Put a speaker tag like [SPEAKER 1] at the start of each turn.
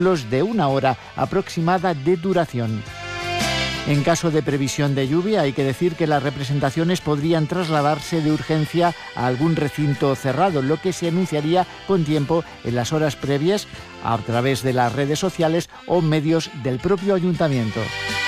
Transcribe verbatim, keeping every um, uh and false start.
[SPEAKER 1] de una hora aproximada de duración. En caso de previsión de lluvia, hay que decir que las representaciones podrían trasladarse de urgencia a algún recinto cerrado, lo que se anunciaría con tiempo en las horas previas a través de las redes sociales o medios del propio ayuntamiento.